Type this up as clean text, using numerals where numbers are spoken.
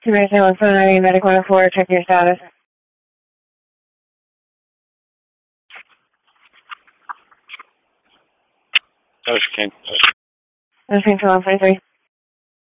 Submission 179, Medic 104, check your status. Ocean King. Ocean King to 143.